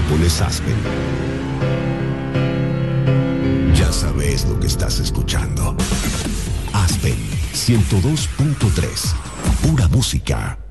pones Aspen, ya sabes lo que estás escuchando. Aspen 102.3, pura música.